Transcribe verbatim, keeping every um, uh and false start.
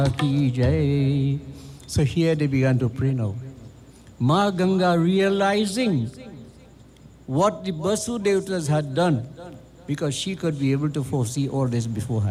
Ki Jai. So here they began to pray now. Ma Ganga, realizing what the Vasudevas had done, because she could be able to foresee all this beforehand.